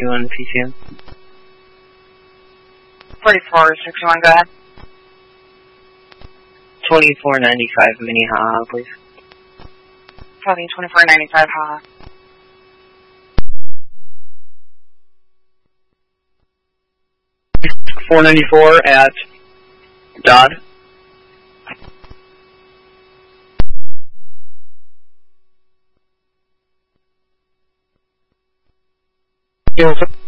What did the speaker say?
you on PCM? 4461, go ahead. 2495 Minnehaha, please. Copy, 2495, haha. 494 at Dodd. Yes, sir.